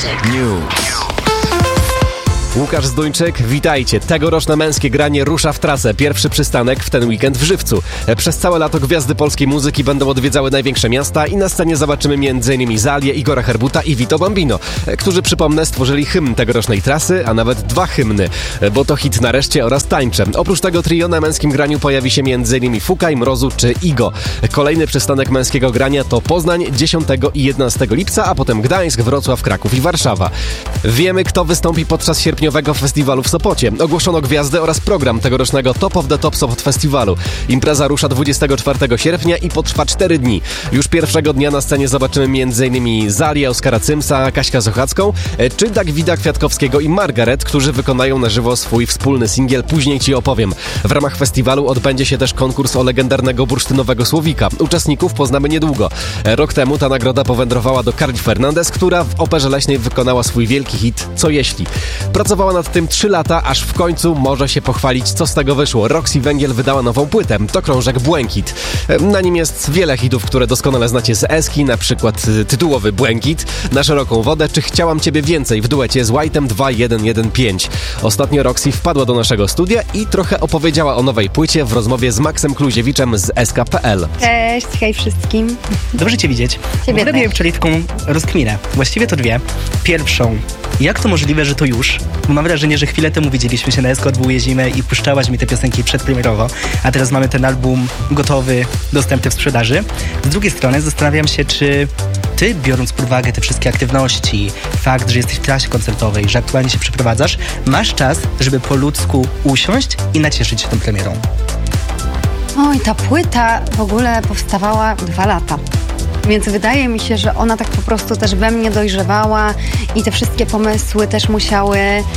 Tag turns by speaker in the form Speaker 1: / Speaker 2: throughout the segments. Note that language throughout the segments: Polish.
Speaker 1: News.
Speaker 2: Łukasz Zduńczyk, witajcie. Tegoroczne męskie granie rusza w trasę. Pierwszy przystanek w ten weekend w Żywcu. Przez całe lato gwiazdy polskiej muzyki będą odwiedzały największe miasta i na scenie zobaczymy m.in. Zalię, Igora Herbuta i Vito Bambino, którzy, przypomnę, stworzyli hymn tegorocznej trasy, a nawet 2 hymny, bo to hit Nareszcie oraz Tańczę. Oprócz tego trio na męskim graniu pojawi się m.in. Fukaj, Mrozu czy Igo. Kolejny przystanek męskiego grania to Poznań 10 i 11 lipca, a potem Gdańsk, Wrocław, Kraków i Warszawa. Wiemy, kto wystąpi podczas sierpniowego festiwalu w Sopocie. Ogłoszono gwiazdy oraz program tegorocznego Top of the Top Sopot Festiwalu. Impreza rusza 24 sierpnia i potrwa 4 dni. Już pierwszego dnia na scenie zobaczymy m.in. Zalię, Oskara Cymsa, Kaśkę Sochacką, czy Dagwida Kwiatkowskiego i Margaret, którzy wykonają na żywo swój wspólny singiel Później Ci opowiem. W ramach festiwalu odbędzie się też konkurs o legendarnego bursztynowego słowika. Uczestników poznamy niedługo. Rok temu ta nagroda powędrowała do Carli Fernandez, która w Operze Leśnej wykonała swój wielki hit Co jeśli. Pracowała nad tym 3 lata, aż w końcu może się pochwalić, co z tego wyszło. Roxy Węgiel wydała nową płytę. To krążek Błękit. Na nim jest wiele hitów, które doskonale znacie z Eski, na przykład tytułowy Błękit, Na szeroką wodę, czy Chciałam Ciebie więcej w duecie z White'em 2115. Ostatnio Roxy wpadła do naszego studia i trochę opowiedziała o nowej płycie w rozmowie z Maxem Kluziewiczem z SK.pl.
Speaker 3: Cześć, hej wszystkim.
Speaker 4: Dobrze Cię widzieć.
Speaker 3: Ciebie
Speaker 4: miałem wczoraj taką rozkminę. Właściwie to 2. Pierwszą, jak to możliwe, że to już? Bo mam wrażenie, że chwilę temu widzieliśmy się na SK2 Jezimy i puszczałaś mi te piosenki przedpremierowo, a teraz mamy ten album gotowy, dostępny w sprzedaży. Z drugiej strony zastanawiam się, czy ty, biorąc pod uwagę te wszystkie aktywności, fakt, że jesteś w trasie koncertowej, że aktualnie się przeprowadzasz, masz czas, żeby po ludzku usiąść i nacieszyć się tą premierą.
Speaker 3: Oj, ta płyta w ogóle powstawała 2 lata. Więc wydaje mi się, że ona tak po prostu też we mnie dojrzewała i te wszystkie pomysły też musiały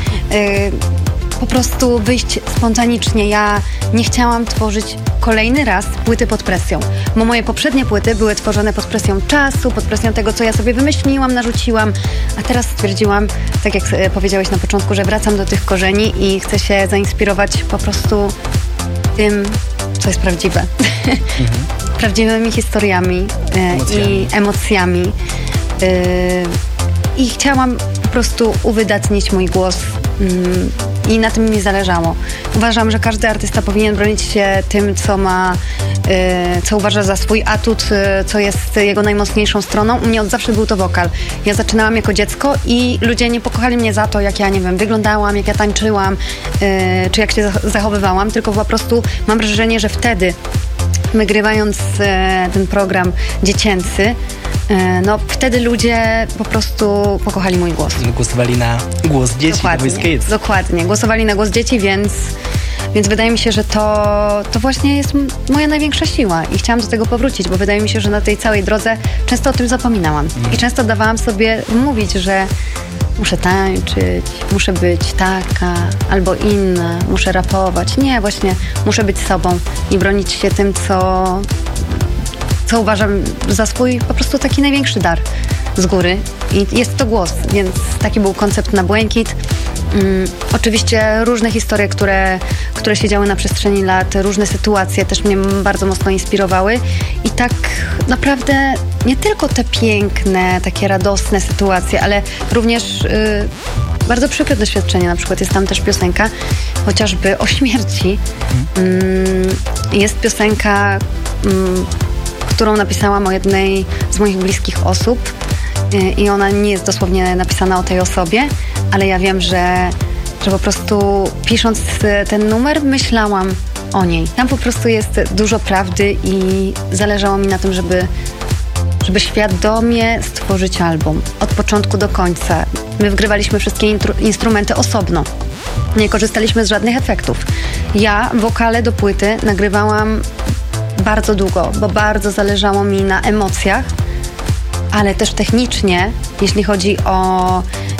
Speaker 3: po prostu wyjść spontanicznie. Ja nie chciałam tworzyć kolejny raz płyty pod presją, bo moje poprzednie płyty były tworzone pod presją czasu, pod presją tego, co ja sobie wymyśliłam, narzuciłam, a teraz stwierdziłam, tak jak powiedziałeś na początku, że wracam do tych korzeni i chcę się zainspirować po prostu tym, co jest prawdziwe. Prawdziwymi historiami i emocjami. I chciałam po prostu uwydatnić mój głos i na tym mi zależało. Uważam, że każdy artysta powinien bronić się tym, co ma, co uważa za swój atut, co jest jego najmocniejszą stroną. U mnie od zawsze był to wokal. Ja zaczynałam jako dziecko i ludzie nie pokochali mnie za to, jak ja, nie wiem, wyglądałam, jak ja tańczyłam, czy jak się zachowywałam, tylko po prostu mam wrażenie, że wtedy, nagrywając ten program dziecięcy, no wtedy ludzie po prostu pokochali mój głos.
Speaker 4: Głosowali na głos dzieci, na Voice Kids.
Speaker 3: Dokładnie, głosowali na głos dzieci, więc wydaje mi się, że to właśnie jest moja największa siła i chciałam do tego powrócić, bo wydaje mi się, że na tej całej drodze często o tym zapominałam. I często dawałam sobie mówić, że muszę tańczyć, muszę być taka albo inna, muszę rapować. Nie, właśnie muszę być sobą i bronić się tym, co uważam za swój po prostu taki największy dar z góry. I jest to głos, więc taki był koncept na Błękit. Oczywiście różne historie, które się działy na przestrzeni lat, różne sytuacje też mnie bardzo mocno inspirowały i tak naprawdę nie tylko te piękne, takie radosne sytuacje, ale również bardzo przykre doświadczenia. Na przykład jest tam też piosenka chociażby o śmierci. Jest piosenka, którą napisałam o jednej z moich bliskich osób i ona nie jest dosłownie napisana o tej osobie, ale ja wiem, że po prostu pisząc ten numer myślałam o niej. Tam po prostu jest dużo prawdy i zależało mi na tym, żeby świadomie stworzyć album od początku do końca. My wgrywaliśmy wszystkie instrumenty osobno. Nie korzystaliśmy z żadnych efektów. Ja wokale do płyty nagrywałam bardzo długo, bo bardzo zależało mi na emocjach, ale też technicznie, jeśli chodzi o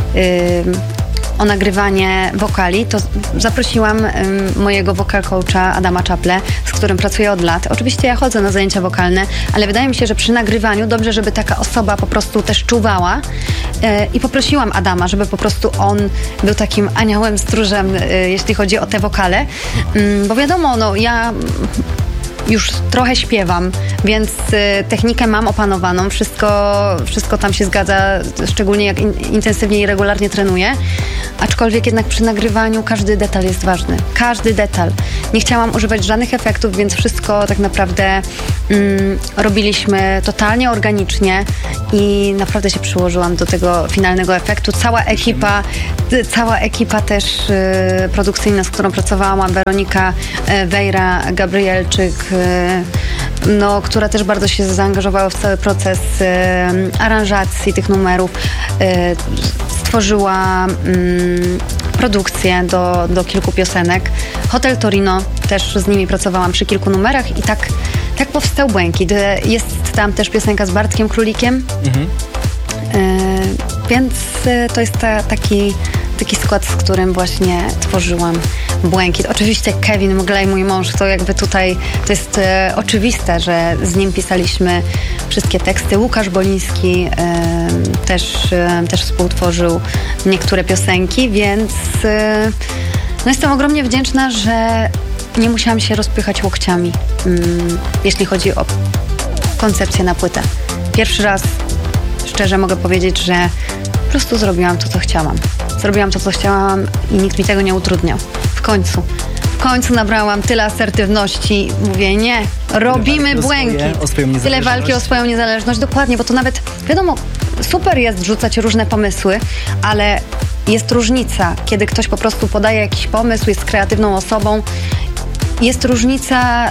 Speaker 3: nagrywanie wokali, to zaprosiłam mojego vocal coacha Adama Czaple, z którym pracuję od lat. Oczywiście ja chodzę na zajęcia wokalne, ale wydaje mi się, że przy nagrywaniu dobrze, żeby taka osoba po prostu też czuwała i poprosiłam Adama, żeby po prostu on był takim aniołem stróżem, jeśli chodzi o te wokale, bo wiadomo, no ja już trochę śpiewam, więc technikę mam opanowaną, wszystko tam się zgadza, szczególnie jak intensywnie i regularnie trenuję, aczkolwiek jednak przy nagrywaniu każdy detal jest ważny, każdy detal. Nie chciałam używać żadnych efektów, więc wszystko tak naprawdę robiliśmy totalnie organicznie i naprawdę się przyłożyłam do tego finalnego efektu. Cała ekipa też produkcyjna, z którą pracowałam, Weronika Wejra, Gabrielczyk, która też bardzo się zaangażowała w cały proces aranżacji tych numerów. Stworzyła produkcję do kilku piosenek. Hotel Torino, też z nimi pracowałam przy kilku numerach i tak powstał Błękit. Jest tam też piosenka z Bartkiem Królikiem, więc to jest taki skład, z którym właśnie tworzyłam Błękit. Oczywiście Kevin Mglej, mój mąż, to jakby tutaj to jest oczywiste, że z nim pisaliśmy wszystkie teksty. Łukasz Boliński też współtworzył niektóre piosenki, więc jestem ogromnie wdzięczna, że nie musiałam się rozpychać łokciami, jeśli chodzi o koncepcję na płytę. Pierwszy raz szczerze mogę powiedzieć, że po prostu zrobiłam to, co chciałam. Zrobiłam to, co chciałam i nikt mi tego nie utrudniał. W końcu nabrałam tyle asertywności. Mówię, nie, robimy Błękit. Tyle walki o swoją niezależność. Dokładnie, bo to nawet, wiadomo, super jest wrzucać różne pomysły, ale jest różnica, kiedy ktoś po prostu podaje jakiś pomysł, jest kreatywną osobą. Jest różnica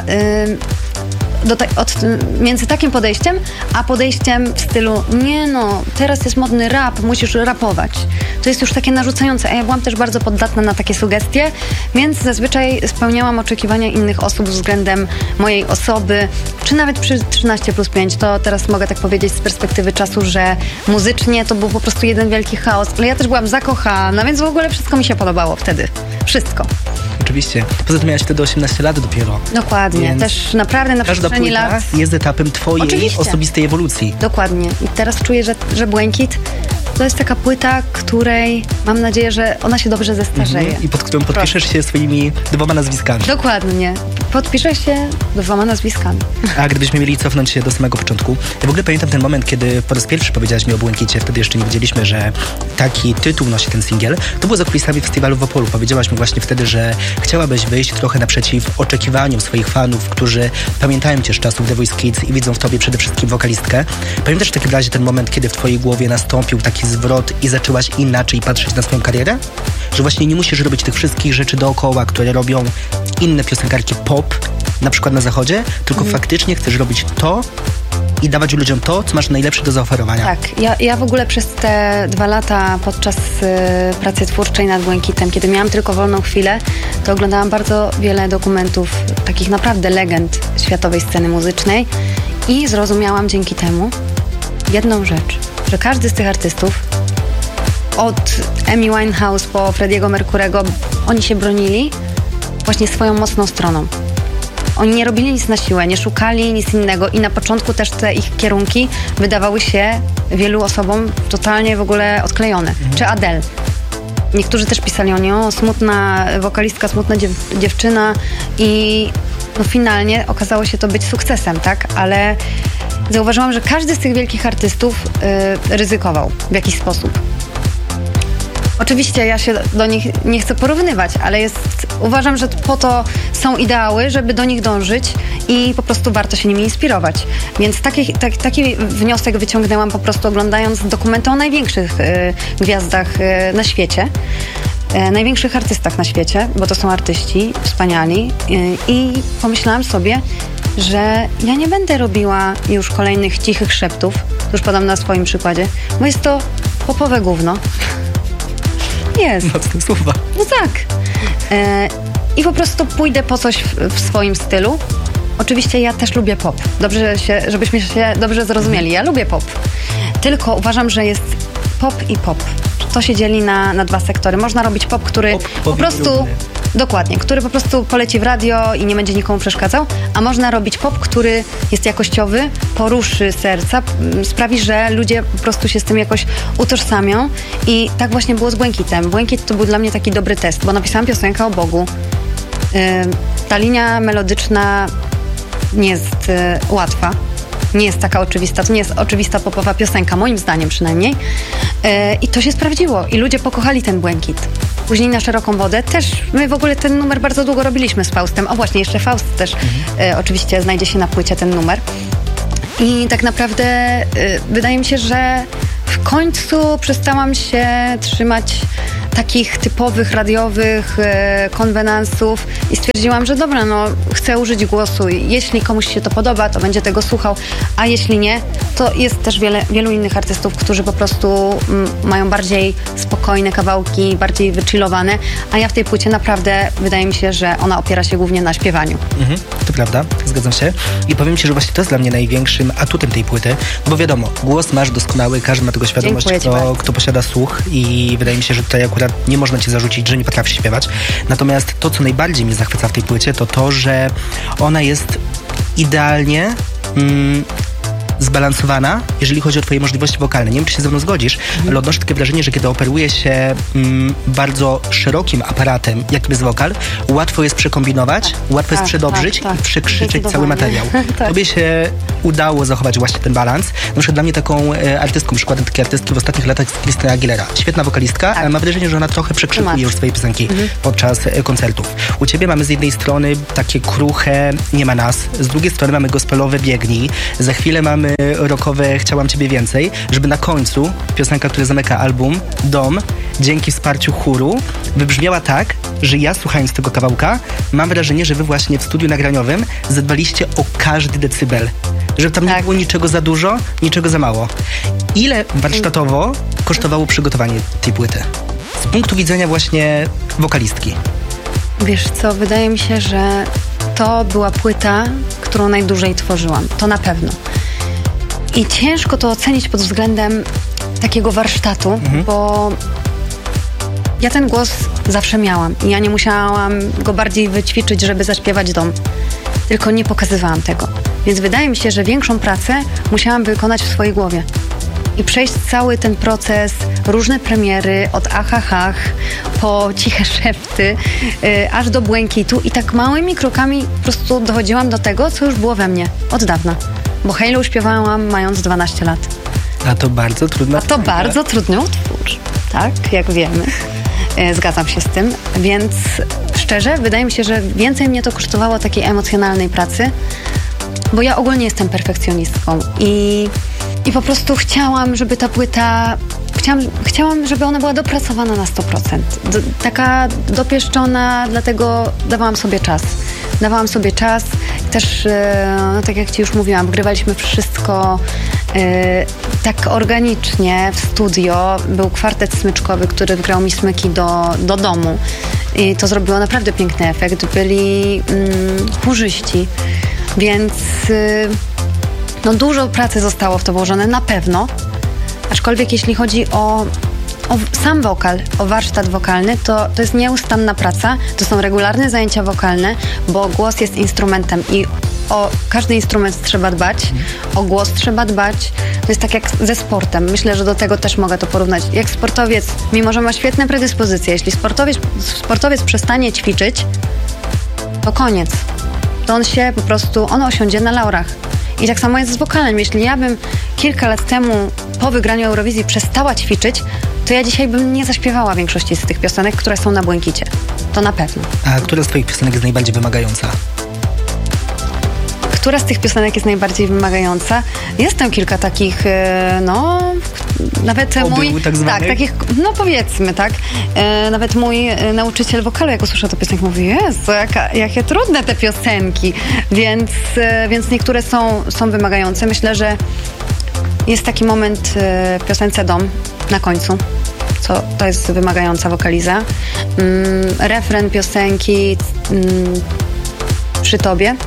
Speaker 3: między takim podejściem, a podejściem w stylu teraz jest modny rap, musisz rapować. To jest już takie narzucające, a ja byłam też bardzo poddatna na takie sugestie, więc zazwyczaj spełniałam oczekiwania innych osób względem mojej osoby, czy nawet przy 13+5, to teraz mogę tak powiedzieć z perspektywy czasu, że muzycznie to był po prostu jeden wielki chaos, ale ja też byłam zakochana, więc w ogóle wszystko mi się podobało wtedy. Wszystko.
Speaker 4: Oczywiście. Poza tym miałaś wtedy 18 lat dopiero.
Speaker 3: Dokładnie.
Speaker 4: Więc
Speaker 3: też naprawdę na przestrzeni lat
Speaker 4: jest etapem twojej osobistej ewolucji.
Speaker 3: Dokładnie. I teraz czuję, że Błękit to jest taka płyta, której mam nadzieję, że ona się dobrze zestarzeje.
Speaker 4: I pod którą podpiszesz się swoimi 2 nazwiskami.
Speaker 3: Dokładnie. Podpiszę się 2 nazwiskami.
Speaker 4: A gdybyśmy mieli cofnąć się do samego początku, ja w ogóle pamiętam ten moment, kiedy po raz pierwszy powiedziałaś mi o Błękicie, wtedy jeszcze nie wiedzieliśmy, że taki tytuł nosi ten singiel. To było za kulisami festiwalu w Opolu. Powiedziałaś mi właśnie wtedy, że chciałabyś wyjść trochę naprzeciw oczekiwaniom swoich fanów, którzy pamiętają cię z czasów The Voice Kids i widzą w tobie przede wszystkim wokalistkę. Pamiętasz w takim razie ten moment, kiedy w twojej głowie nastąpił taki zwrot i zaczęłaś inaczej patrzeć na swoją karierę? Że właśnie nie musisz robić tych wszystkich rzeczy dookoła, które robią inne piosenkarki pop, na przykład na zachodzie, tylko faktycznie chcesz robić to i dawać ludziom to, co masz najlepsze do zaoferowania.
Speaker 3: Tak. Ja w ogóle przez te 2 lata podczas pracy twórczej nad Błękitem, kiedy miałam tylko wolną chwilę, to oglądałam bardzo wiele dokumentów, takich naprawdę legend światowej sceny muzycznej i zrozumiałam dzięki temu jedną rzecz, że każdy z tych artystów, od Amy Winehouse po Freddie'ego Mercurego, oni się bronili właśnie swoją mocną stroną. Oni nie robili nic na siłę, nie szukali nic innego i na początku też te ich kierunki wydawały się wielu osobom totalnie w ogóle odklejone. Czy Adele. Niektórzy też pisali o nią, smutna wokalistka, smutna dziewczyna i finalnie okazało się to być sukcesem, tak? Ale zauważyłam, że każdy z tych wielkich artystów ryzykował w jakiś sposób. Oczywiście ja się do nich nie chcę porównywać, ale uważam, że po to są ideały, żeby do nich dążyć i po prostu warto się nimi inspirować. Więc taki wniosek wyciągnęłam po prostu oglądając dokumenty o największych gwiazdach na świecie. Największych artystach na świecie, bo to są artyści wspaniali i pomyślałam sobie, że ja nie będę robiła już kolejnych cichych szeptów, to już podam na swoim przykładzie, bo jest to popowe gówno. Jest.
Speaker 4: Mocne słowa.
Speaker 3: No tak. I po prostu pójdę po coś w swoim stylu. Oczywiście ja też lubię pop. Żebyśmy się dobrze zrozumieli. Ja lubię pop. Tylko uważam, że jest pop i pop. To się dzieli na 2 sektory. Można robić pop, który po prostu... Dokładnie, który po prostu poleci w radio i nie będzie nikomu przeszkadzał, a można robić pop, który jest jakościowy, poruszy serca, sprawi, że ludzie po prostu się z tym jakoś utożsamią i tak właśnie było z Błękitem. Błękit to był dla mnie taki dobry test, bo napisałam piosenkę o Bogu. Ta linia melodyczna nie jest łatwa. Nie jest taka oczywista, to nie jest oczywista popowa piosenka, moim zdaniem przynajmniej. I to się sprawdziło i ludzie pokochali ten Błękit. Później Na szeroką wodę też, my w ogóle ten numer bardzo długo robiliśmy z Faustem. O właśnie, jeszcze Faust też oczywiście znajdzie się na płycie ten numer. I tak naprawdę wydaje mi się, że w końcu przestałam się trzymać takich typowych, radiowych konwenansów i stwierdziłam, że dobra, no chcę użyć głosu i jeśli komuś się to podoba, to będzie tego słuchał, a jeśli nie, to jest też wielu innych artystów, którzy po prostu mają bardziej spokojne kawałki, bardziej wychillowane, a ja w tej płycie naprawdę wydaje mi się, że ona opiera się głównie na śpiewaniu.
Speaker 4: To prawda, zgadzam się. I powiem ci, że właśnie to jest dla mnie największym atutem tej płyty, no bo wiadomo, głos masz doskonały, każdy ma tego świadomość, kto posiada słuch i wydaje mi się, że tutaj akurat nie można ci zarzucić, że nie potrafisz śpiewać. Natomiast to, co najbardziej mnie zachwyca w tej płycie, to to, że ona jest idealnie zbalansowana, jeżeli chodzi o twoje możliwości wokalne. Nie wiem, czy się ze mną zgodzisz, ale odnoszę takie wrażenie, że kiedy operuje się bardzo szerokim aparatem, jakim jest wokal, łatwo jest przekombinować, łatwo jest przedobrzyć i przekrzyczeć cały materiał. Tobie się udało zachować właśnie ten balans. Na przykład dla mnie taką artystką, przykładem takiej artystki w ostatnich latach jest Christina Aguilera. Świetna wokalistka, ale mam wrażenie, że ona trochę przekrzykuje już swoje piosenki podczas koncertów. U ciebie mamy z jednej strony takie kruche Nie ma nas, z drugiej strony mamy gospelowe Biegnij, za chwilę mamy rockowe Chciałam ciebie więcej, żeby na końcu piosenka, która zamyka album, Dom, dzięki wsparciu chóru, wybrzmiała tak, że ja słuchając tego kawałka mam wrażenie, że wy właśnie w studiu nagraniowym zadbaliście o każdy decybel. Żeby tam nie było niczego za dużo, niczego za mało. Ile warsztatowo kosztowało przygotowanie tej płyty? Z punktu widzenia właśnie wokalistki.
Speaker 3: Wiesz co, wydaje mi się, że to była płyta, którą najdłużej tworzyłam. To na pewno. I ciężko to ocenić pod względem takiego warsztatu, bo ja ten głos zawsze miałam. I ja nie musiałam go bardziej wyćwiczyć, żeby zaśpiewać Dom. Tylko nie pokazywałam tego. Więc wydaje mi się, że większą pracę musiałam wykonać w swojej głowie. I przejść cały ten proces, różne premiery, od Achachach po Ciche szepty, aż do Błękitu. I tak małymi krokami po prostu dochodziłam do tego, co już było we mnie od dawna. Bo Halo śpiewałam mając 12 lat.
Speaker 4: A to bardzo trudno.
Speaker 3: A to bardzo trudny utwór, tak, jak wiemy. Zgadzam się z tym, więc szczerze, wydaje mi się, że więcej mnie to kosztowało takiej emocjonalnej pracy, bo ja ogólnie jestem perfekcjonistką i po prostu chciałam, żeby ta płyta, chciałam, żeby ona była dopracowana na 100%. Taka dopieszczona, dlatego dawałam sobie czas. Też, no tak jak ci już mówiłam, wgrywaliśmy wszystko tak organicznie w studio. Był kwartet smyczkowy, który wgrał mi smyki do domu. I to zrobiło naprawdę piękny efekt. Byli chórzyści, więc no dużo pracy zostało w to włożone, na pewno. Aczkolwiek jeśli chodzi o sam wokal, o warsztat wokalny, to jest nieustanna praca, to są regularne zajęcia wokalne, bo głos jest instrumentem i o każdy instrument trzeba dbać, o głos trzeba dbać. To jest tak jak ze sportem. Myślę, że do tego też mogę to porównać. Jak sportowiec, mimo że ma świetne predyspozycje, jeśli sportowiec przestanie ćwiczyć, to koniec. To on osiądzie na laurach. I tak samo jest z wokalem. Jeśli ja bym kilka lat temu po wygraniu Eurowizji przestała ćwiczyć, to ja dzisiaj bym nie zaśpiewała większości z tych piosenek, które są na Błękicie. To na pewno.
Speaker 4: A która z twoich piosenek jest najbardziej wymagająca?
Speaker 3: Która z tych piosenek jest najbardziej wymagająca? Jest tam kilka takich, nawet mój...
Speaker 4: tak zwanych?
Speaker 3: Tak, takich, no powiedzmy, tak. Nawet mój nauczyciel wokalu, jak usłyszał tę piosenkę, mówi, Jezu, jakie trudne te piosenki. Więc niektóre są wymagające. Myślę, że jest taki moment w piosence Dom na końcu. To jest wymagająca wokaliza. Refren piosenki Przy tobie.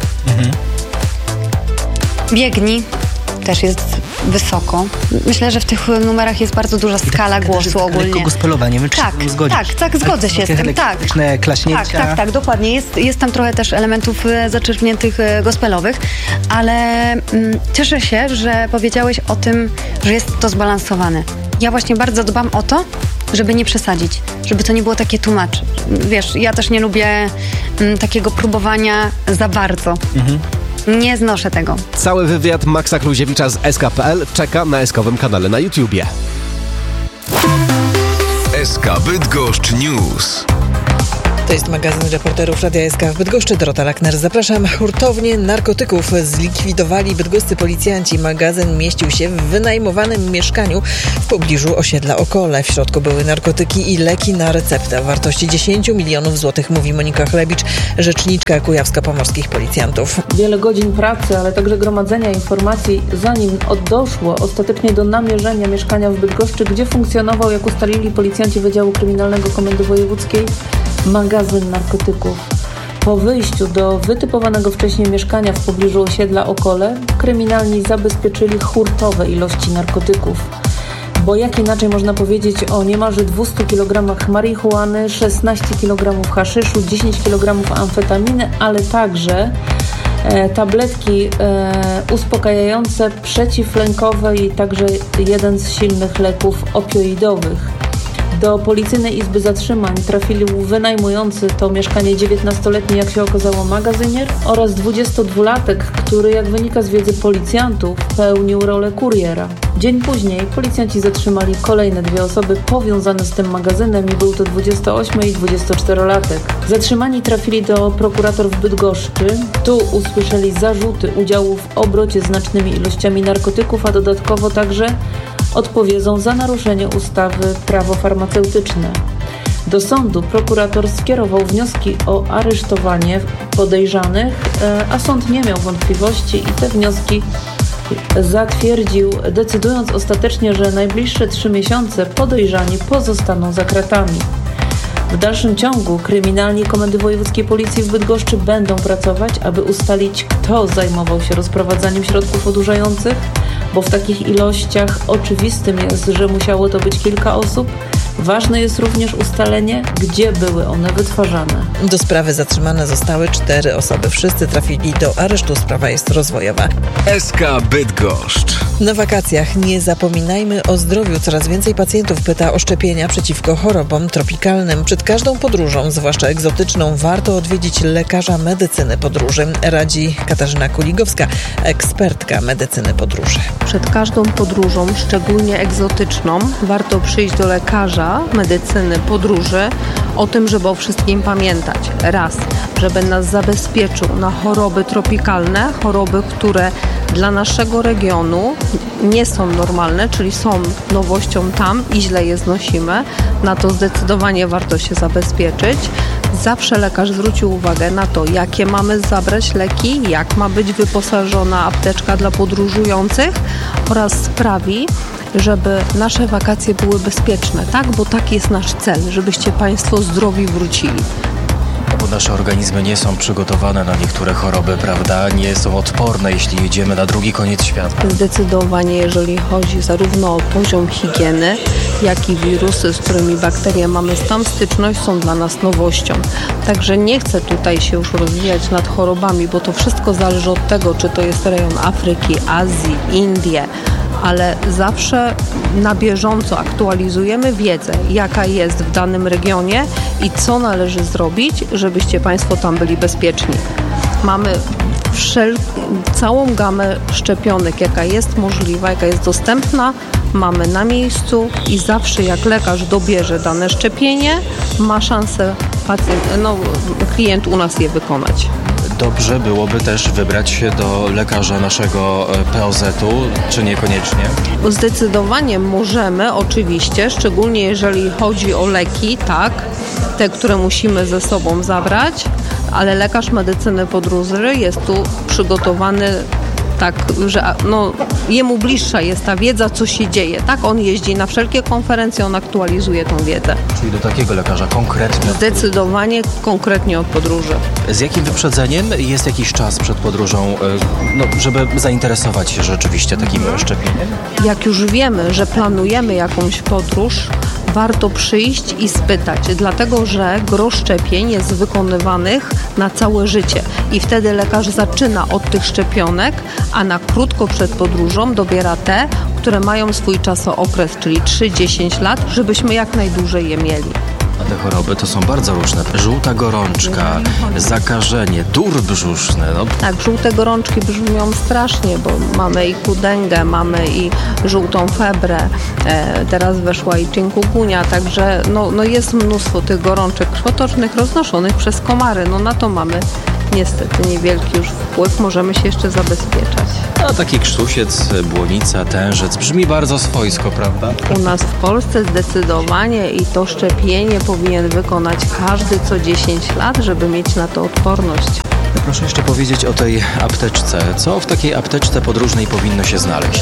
Speaker 3: Biegnij też jest wysoko. Myślę, że w tych numerach jest bardzo duża skala głosu ogólnie.
Speaker 4: Lekko gospelowa, nie wiem, czy się zgodzisz.
Speaker 3: Tak, zgodzę się z tym.
Speaker 4: Klaśnięcia.
Speaker 3: Tak, dokładnie. Jest tam trochę też elementów zaczerpniętych gospelowych, ale cieszę się, że powiedziałeś o tym, że jest to zbalansowane. Ja właśnie bardzo dbam o to, żeby nie przesadzić, żeby to nie było takie too much. Wiesz, ja też nie lubię takiego próbowania za bardzo. Nie znoszę tego.
Speaker 2: Cały wywiad Maxa Kluziewicza z SK.pl czeka na SK-owym kanale na YouTubie.
Speaker 1: SK Bydgoszcz News.
Speaker 5: To jest magazyn reporterów Radia SK w Bydgoszczy. Dorota Lackner, zapraszam. Hurtownię narkotyków zlikwidowali bydgoscy policjanci. Magazyn mieścił się w wynajmowanym mieszkaniu w pobliżu osiedla Okole. W środku były narkotyki i leki na receptę o wartości 10 milionów złotych, mówi Monika Chlebicz, rzeczniczka kujawsko-pomorskich policjantów.
Speaker 6: Wiele godzin pracy, ale także gromadzenia informacji, zanim doszło ostatecznie do namierzenia mieszkania w Bydgoszczy, gdzie funkcjonował, jak ustalili policjanci Wydziału Kryminalnego Komendy Wojewódzkiej, magazyn narkotyków. Po wyjściu do wytypowanego wcześniej mieszkania w pobliżu osiedla Okole, kryminalni zabezpieczyli hurtowe ilości narkotyków. Bo jak inaczej można powiedzieć o niemalże 200 kg marihuany, 16 kg haszyszu, 10 kg amfetaminy, ale także tabletki uspokajające, przeciwlękowe i także jeden z silnych leków opioidowych. Do Policyjnej Izby Zatrzymań trafili wynajmujący to mieszkanie 19-letni, jak się okazało, magazynier oraz 22-latek, który, jak wynika z wiedzy policjantów, pełnił rolę kuriera. Dzień później policjanci zatrzymali kolejne 2 osoby powiązane z tym magazynem i był to 28 i 24-latek. Zatrzymani trafili do prokurator w Bydgoszczy. Tu usłyszeli zarzuty udziału w obrocie znacznymi ilościami narkotyków, a dodatkowo także odpowiedzą za naruszenie ustawy Prawo farmaceutyczne. Do sądu prokurator skierował wnioski o aresztowanie podejrzanych, a sąd nie miał wątpliwości i te wnioski zatwierdził, decydując ostatecznie, że najbliższe 3 miesiące podejrzani pozostaną za kratami. W dalszym ciągu kryminalni Komendy Wojewódzkiej Policji w Bydgoszczy będą pracować, aby ustalić, kto zajmował się rozprowadzaniem środków odurzających, bo w takich ilościach oczywistym jest, że musiało to być kilka osób. Ważne jest również ustalenie, gdzie były one wytwarzane.
Speaker 5: Do sprawy zatrzymane zostały 4 osoby. Wszyscy trafili do aresztu. Sprawa jest rozwojowa.
Speaker 1: SK Bydgoszcz.
Speaker 5: Na wakacjach nie zapominajmy o zdrowiu. Coraz więcej pacjentów pyta o szczepienia przeciwko chorobom tropikalnym. Przed każdą podróżą, zwłaszcza egzotyczną, warto odwiedzić lekarza medycyny podróży. Radzi Katarzyna Kuligowska, ekspertka medycyny podróży.
Speaker 7: Przed każdą podróżą, szczególnie egzotyczną, warto przyjść do lekarza medycyny podróży o tym, żeby o wszystkim pamiętać. Raz, żeby nas zabezpieczył na choroby tropikalne, choroby, które dla naszego regionu nie są normalne, czyli są nowością tam i źle je znosimy. Na to zdecydowanie warto się zabezpieczyć. Zawsze lekarz zwrócił uwagę na to, jakie mamy zabrać leki, jak ma być wyposażona apteczka dla podróżujących oraz sprawi, żeby nasze wakacje były bezpieczne, tak? Bo taki jest nasz cel, żebyście Państwo zdrowi wrócili.
Speaker 8: Bo nasze organizmy nie są przygotowane na niektóre choroby, prawda? Nie są odporne, jeśli jedziemy na drugi koniec świata.
Speaker 7: Zdecydowanie, jeżeli chodzi zarówno o poziom higieny, jak i wirusy, z którymi bakterie mamy tam styczność, są dla nas nowością. Także nie chcę tutaj się już rozwijać nad chorobami, bo to wszystko zależy od tego, czy to jest rejon Afryki, Azji, Indie, ale zawsze na bieżąco aktualizujemy wiedzę, jaka jest w danym regionie i co należy zrobić, żebyście Państwo tam byli bezpieczni. Mamy całą gamę szczepionek, jaka jest możliwa, jaka jest dostępna, mamy na miejscu i zawsze jak lekarz dobierze dane szczepienie, ma szansę klient u nas je wykonać.
Speaker 8: Dobrze byłoby też wybrać się do lekarza naszego POZ-u, czy niekoniecznie?
Speaker 7: Zdecydowanie możemy, oczywiście, szczególnie jeżeli chodzi o leki, tak, te, które musimy ze sobą zabrać, ale lekarz medycyny podróży jest tu przygotowany tak, że jemu bliższa jest ta wiedza, co się dzieje. Tak, on jeździ na wszelkie konferencje, on aktualizuje tą wiedzę.
Speaker 8: Czyli do takiego lekarza konkretnie?
Speaker 7: Zdecydowanie konkretnie od podróży.
Speaker 8: Z jakim wyprzedzeniem jest jakiś czas przed podróżą, żeby zainteresować się rzeczywiście takim szczepieniem?
Speaker 7: Jak już wiemy, że planujemy jakąś podróż, warto przyjść i spytać, dlatego że gros szczepień jest wykonywanych na całe życie i wtedy lekarz zaczyna od tych szczepionek, a na krótko przed podróżą dobiera te, które mają swój czasookres, czyli 3-10 lat, żebyśmy jak najdłużej je mieli.
Speaker 8: A te choroby to są bardzo różne. Żółta gorączka, zakażenie, dur brzuszny.
Speaker 7: Tak, żółte gorączki brzmią strasznie, bo mamy i kudengę, mamy i żółtą febrę, teraz weszła i chikungunya, także jest mnóstwo tych gorączek krwotocznych roznoszonych przez komary. Na to mamy niestety niewielki już wpływ, możemy się jeszcze zabezpieczać.
Speaker 8: A taki krztusiec, błonica, tężec brzmi bardzo swojsko, prawda?
Speaker 7: U nas w Polsce zdecydowanie i to szczepienie powinien wykonać każdy co 10 lat, żeby mieć na to odporność.
Speaker 8: Proszę jeszcze powiedzieć o tej apteczce. Co w takiej apteczce podróżnej powinno się znaleźć?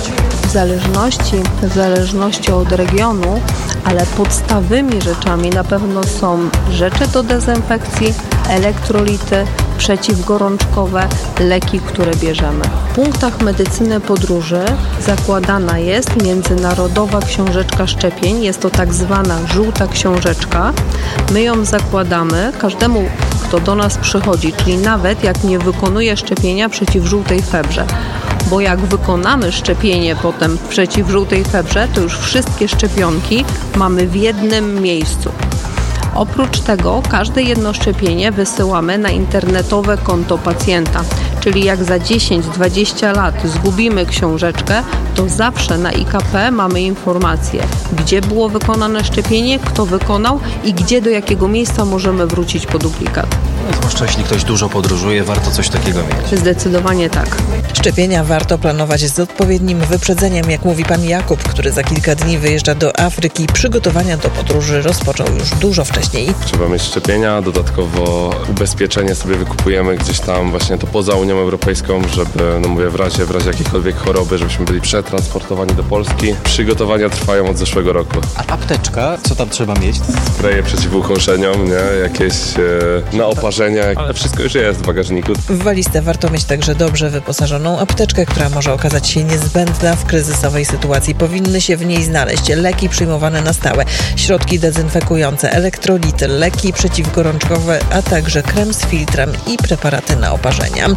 Speaker 7: W zależności od regionu, ale podstawowymi rzeczami na pewno są rzeczy do dezynfekcji, elektrolity, przeciwgorączkowe, leki, które bierzemy. W punktach medycyny podróży zakładana jest Międzynarodowa Książeczka Szczepień. Jest to tak zwana żółta książeczka. My ją zakładamy każdemu, kto do nas przychodzi, czyli nawet jak nie wykonuje szczepienia przeciw żółtej febrze. Bo jak wykonamy szczepienie potem przeciw żółtej febrze, to już wszystkie szczepionki mamy w jednym miejscu. Oprócz tego każde jedno szczepienie wysyłamy na internetowe konto pacjenta. Czyli jak za 10-20 lat zgubimy książeczkę, to zawsze na IKP mamy informację, gdzie było wykonane szczepienie, kto wykonał i gdzie do jakiego miejsca możemy wrócić po duplikat.
Speaker 8: Zwłaszcza jeśli ktoś dużo podróżuje, warto coś takiego mieć.
Speaker 7: Zdecydowanie tak.
Speaker 5: Szczepienia warto planować z odpowiednim wyprzedzeniem, jak mówi pan Jakub, który za kilka dni wyjeżdża do Afryki. Przygotowania do podróży rozpoczął już dużo wcześniej.
Speaker 9: Trzeba mieć szczepienia, dodatkowo ubezpieczenie sobie wykupujemy gdzieś tam właśnie to poza Unią Europejską, żeby, w razie jakiejkolwiek choroby, żebyśmy byli przetransportowani do Polski. Przygotowania trwają od zeszłego roku.
Speaker 8: A apteczka, co tam trzeba mieć?
Speaker 9: Spreje przeciwuchąszeniom, jakieś naoparzenia, ale wszystko już jest w bagażniku.
Speaker 5: W walizce warto mieć także dobrze wyposażoną apteczkę, która może okazać się niezbędna w kryzysowej sytuacji. Powinny się w niej znaleźć leki przyjmowane na stałe, środki dezynfekujące, elektrolity, leki przeciwgorączkowe, a także krem z filtrem i preparaty na oparzenia.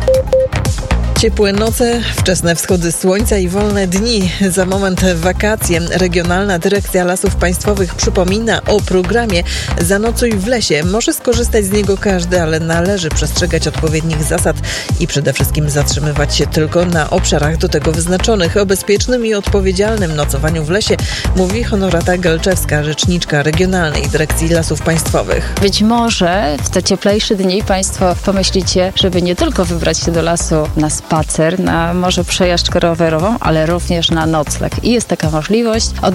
Speaker 5: Ciepłe noce, wczesne wschody słońca i wolne dni. Za moment wakacje. Regionalna Dyrekcja Lasów Państwowych przypomina o programie Zanocuj w lesie. Może skorzystać z niego każdy, ale należy przestrzegać odpowiednich zasad i przede wszystkim zatrzymywać się tylko na obszarach do tego wyznaczonych. O bezpiecznym i odpowiedzialnym nocowaniu w lesie mówi Honorata Galczewska, rzeczniczka Regionalnej Dyrekcji Lasów Państwowych.
Speaker 10: Być może w te cieplejsze dni Państwo pomyślicie, żeby nie tylko wybrać się do lasu na spacer, na może przejażdżkę rowerową, ale również na nocleg. I jest taka możliwość. Od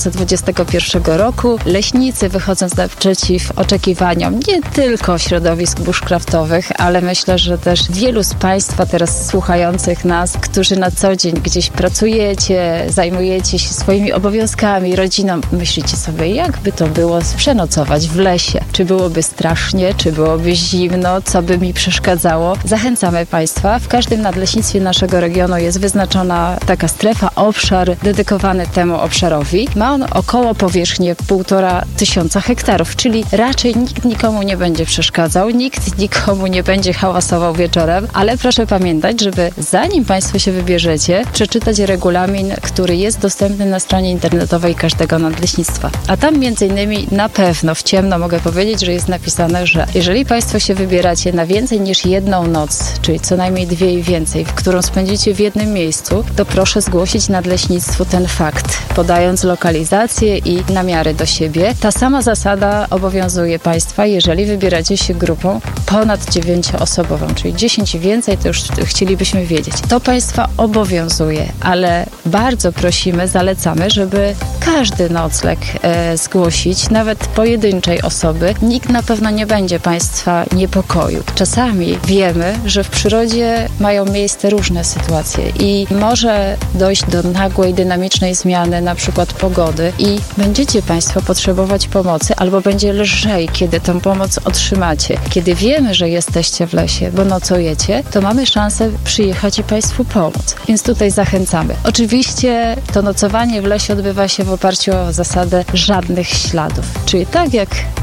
Speaker 10: 2021 roku leśnicy, wychodząc naprzeciw oczekiwaniom nie tylko środowisk bushcraftowych, ale myślę, że też wielu z Państwa teraz słuchających nas, którzy na co dzień gdzieś pracujecie, zajmujecie się swoimi obowiązkami, rodziną, myślicie sobie, jakby to było przenocować w lesie. Czy byłoby strasznie, czy byłoby zimno, co by mi przeszkadzało? Zachęcamy Państwa. W każdym nadleśnictwie naszego regionu jest wyznaczona taka strefa, obszar dedykowany temu obszarowi. Ma on około powierzchnię 1500 hektarów, czyli raczej nikt nikomu nie będzie przeszkadzał, nikt nikomu nie będzie hałasował wieczorem, ale proszę pamiętać, żeby zanim Państwo się wybierzecie, przeczytać regulamin, który jest dostępny na stronie internetowej każdego nadleśnictwa. A tam między innymi na pewno w ciemno mogę powiedzieć, że jest napisane, że jeżeli Państwo się wybieracie na więcej niż jedną noc, czyli co najmniej 2 i więcej, w którą spędzicie w jednym miejscu, to proszę zgłosić nadleśnictwu ten fakt, podając lokalizację i namiary do siebie. Ta sama zasada obowiązuje Państwa, jeżeli wybieracie się grupą ponad 9-osobową, czyli 10 i więcej, to już chcielibyśmy wiedzieć. To Państwa obowiązuje, ale bardzo prosimy, zalecamy, żeby każdy nocleg zgłosić, nawet pojedynczej osoby. Nikt na pewno nie będzie Państwa niepokoił. Czasami wiemy, że w przyrodzie mają miejsce różne sytuacje i może dojść do nagłej, dynamicznej zmiany, na przykład pogody i będziecie Państwo potrzebować pomocy albo będzie lżej, kiedy tę pomoc otrzymacie. Kiedy wiemy, że jesteście w lesie, bo nocujecie, to mamy szansę przyjechać i Państwu pomóc. Więc tutaj zachęcamy. Oczywiście to nocowanie w lesie odbywa się w oparciu o zasadę żadnych śladów. Czyli tak jak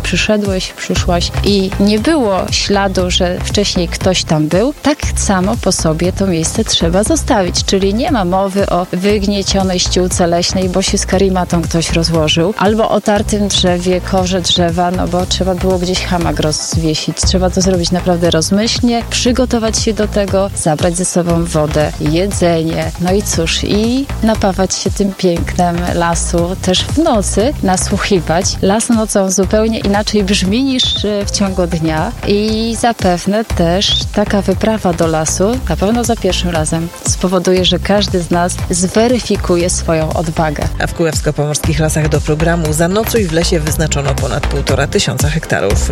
Speaker 10: przyszłaś i nie było śladu, że wcześniej ktoś tam był, tak samo po sobie to miejsce trzeba zostawić, czyli nie ma mowy o wygniecionej ściółce leśnej, bo się z karimatą ktoś rozłożył, albo o tartym drzewie, korze drzewa, no bo trzeba było gdzieś hamak rozwiesić. Trzeba to zrobić naprawdę rozmyślnie, przygotować się do tego, zabrać ze sobą wodę, jedzenie, no i cóż, i napawać się tym pięknem lasu też w nocy, nasłuchiwać. Las nocą zupełnie inaczej brzmi niż w ciągu dnia i zapewne też taka wyprawa do lasu, na pewno za pierwszym razem, spowoduje, że każdy z nas zweryfikuje swoją odwagę.
Speaker 5: A w Kujawsko-Pomorskich Lasach do programu Zanocuj w lesie wyznaczono ponad 1500 hektarów.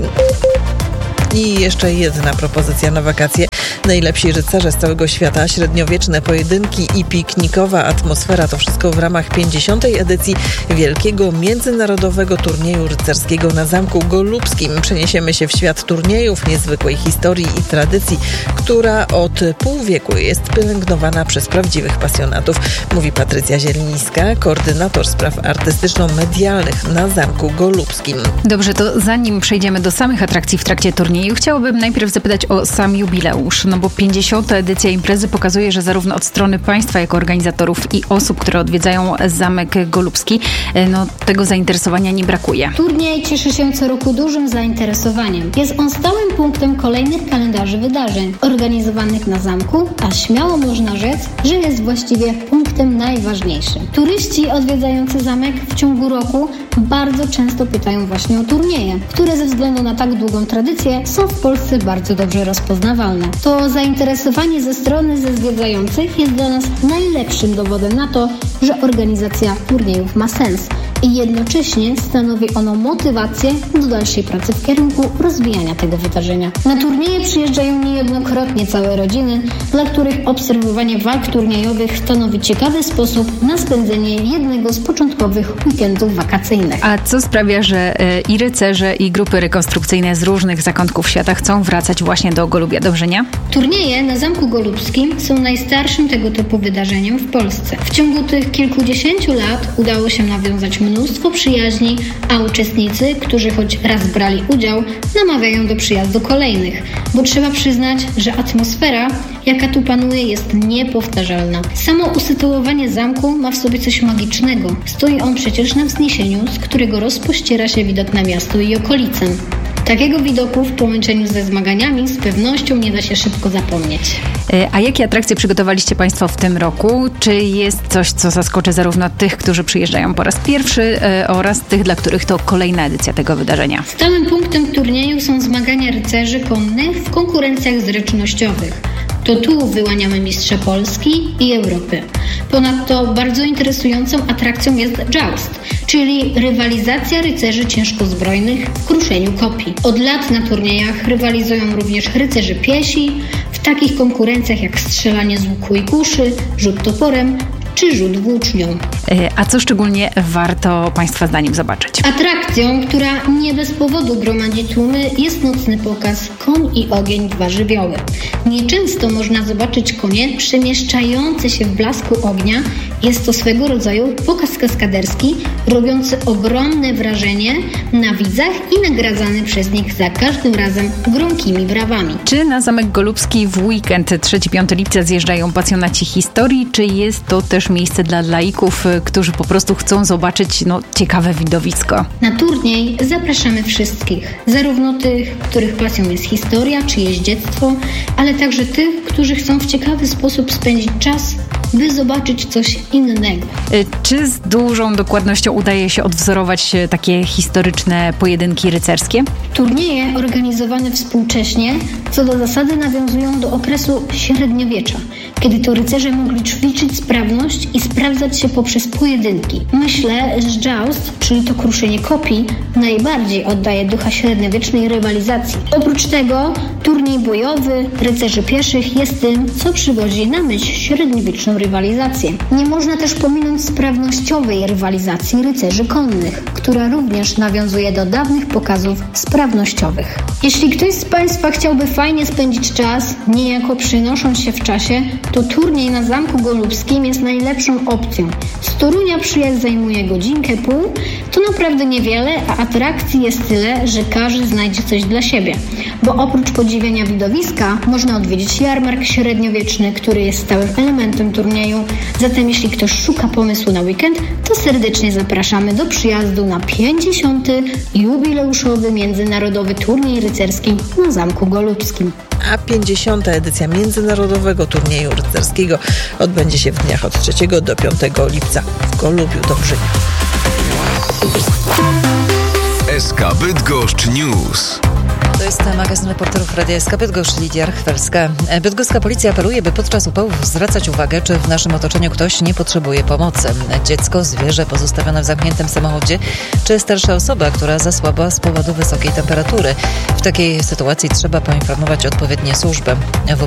Speaker 5: I jeszcze jedna propozycja na wakacje. Najlepsi rycerze z całego świata, średniowieczne pojedynki i piknikowa atmosfera. To wszystko w ramach 50. edycji wielkiego międzynarodowego turnieju rycerskiego na Zamku Golubskim. Przeniesiemy się w świat turniejów, niezwykłej historii i tradycji, która od pół wieku jest pielęgnowana przez prawdziwych pasjonatów, mówi Patrycja Zielińska, koordynator spraw artystyczno-medialnych na Zamku Golubskim.
Speaker 11: Dobrze, to zanim przejdziemy do samych atrakcji w trakcie turnieju, chciałabym najpierw zapytać o sam jubileusz, no bo 50. edycja imprezy pokazuje, że zarówno od strony państwa jako organizatorów i osób, które odwiedzają Zamek Golubski, no tego zainteresowania nie brakuje.
Speaker 12: Turniej cieszy się co roku dużym zainteresowaniem. Jest on stałym punktem kolejnych kalendarzy wydarzeń organizowanych na zamku, a śmiało można rzec, że jest właściwie punktem najważniejszym. Turyści odwiedzający zamek w ciągu roku bardzo często pytają właśnie o turnieje, które ze względu na tak długą tradycję są w Polsce bardzo dobrze rozpoznawalne. To zainteresowanie ze strony zwiedzających jest dla nas najlepszym dowodem na to, że organizacja turniejów ma sens i jednocześnie stanowi ono motywację do dalszej pracy w kierunku rozwijania tego wydarzenia. Na turnieje przyjeżdżają niejednokrotnie całe rodziny, dla których obserwowanie walk turniejowych stanowi ciekawy sposób na spędzenie jednego z początkowych weekendów wakacyjnych.
Speaker 11: A co sprawia, że i rycerze, i grupy rekonstrukcyjne z różnych zakątków świata chcą wracać właśnie do Golubia Dążenia?
Speaker 12: Turnieje na Zamku Golubskim są najstarszym tego typu wydarzeniem w Polsce. W ciągu tych kilkudziesięciu lat udało się nawiązać mnóstwo przyjaźni, a uczestnicy, którzy choć raz brali udział, namawiają do przyjazdu kolejnych, bo trzeba przyznać, że atmosfera, jaka tu panuje, jest niepowtarzalna. Samo usytuowanie zamku ma w sobie coś magicznego. Stoi on przecież na wzniesieniu, z którego rozpościera się widok na miasto i okolice. Takiego widoku w połączeniu ze zmaganiami z pewnością nie da się szybko zapomnieć.
Speaker 11: A jakie atrakcje przygotowaliście Państwo w tym roku? Czy jest coś, co zaskoczy zarówno tych, którzy przyjeżdżają po raz pierwszy oraz tych, dla których to kolejna edycja tego wydarzenia?
Speaker 12: Stałym punktem turnieju są zmagania rycerzy konnych w konkurencjach zręcznościowych. To tu wyłaniamy mistrza Polski i Europy. Ponadto bardzo interesującą atrakcją jest joust, czyli rywalizacja rycerzy ciężkozbrojnych w kruszeniu kopii. Od lat na turniejach rywalizują również rycerze piesi w takich konkurencjach jak strzelanie z łuku i kuszy, rzut toporem czy rzut włócznią.
Speaker 11: A co szczególnie warto Państwa zdaniem zobaczyć?
Speaker 12: Atrakcją, która nie bez powodu gromadzi tłumy, jest nocny pokaz Koń i ogień, dwa żywioły. Nieczęsto można zobaczyć konie przemieszczające się w blasku ognia. Jest to swego rodzaju pokaz kaskaderski, robiący ogromne wrażenie na widzach i nagradzany przez nich za każdym razem gromkimi brawami.
Speaker 11: Czy na Zamek Golubski w weekend 3-5 lipca zjeżdżają pasjonaci historii, czy jest to też miejsce dla laików, którzy po prostu chcą zobaczyć ciekawe widowisko?
Speaker 12: Na turniej zapraszamy wszystkich, zarówno tych, których pasją jest historia czy jeździectwo, ale także tych, którzy chcą w ciekawy sposób spędzić czas, by zobaczyć coś innego.
Speaker 11: Czy z dużą dokładnością udaje się odwzorować takie historyczne pojedynki rycerskie?
Speaker 12: Turnieje organizowane współcześnie co do zasady nawiązują do okresu średniowiecza, kiedy to rycerze mogli ćwiczyć sprawność i sprawdzać się poprzez pojedynki. Myślę, że joust, czyli to kruszenie kopii, najbardziej oddaje ducha średniowiecznej rywalizacji. Oprócz tego turniej bojowy rycerzy pieszych jest tym, co przywodzi na myśl średniowieczną tę rywalizację. Nie można też pominąć sprawnościowej rywalizacji rycerzy konnych, która również nawiązuje do dawnych pokazów sprawnościowych. Jeśli ktoś z Państwa chciałby fajnie spędzić czas, niejako przynosząc się w czasie, to turniej na Zamku Golubskim jest najlepszą opcją. Z Torunia przyjazd zajmuje godzinkę pół, to naprawdę niewiele, a atrakcji jest tyle, że każdy znajdzie coś dla siebie. Bo oprócz podziwiania widowiska można odwiedzić jarmark średniowieczny, który jest stałym elementem turnieju. Zatem jeśli ktoś szuka pomysłu na weekend, to serdecznie zapraszamy do przyjazdu na 50. jubileuszowy międzynarodowy turniej rycerski na Zamku Golubskim.
Speaker 5: A 50. edycja Międzynarodowego Turnieju Rycerskiego odbędzie się w dniach od 3 do 5 lipca w Golubiu Dobrzyniu.
Speaker 1: SK Bydgoszcz News.
Speaker 13: To jest magazyn reporterów Radia SK Bydgoszcz, Lidia Rchwelska. Bydgoska policja apeluje, by podczas upałów zwracać uwagę, czy w naszym otoczeniu ktoś nie potrzebuje pomocy. Dziecko, zwierzę pozostawione w zamkniętym samochodzie, czy starsza osoba, która zasłabła z powodu wysokiej temperatury. W takiej sytuacji trzeba poinformować odpowiednie służby.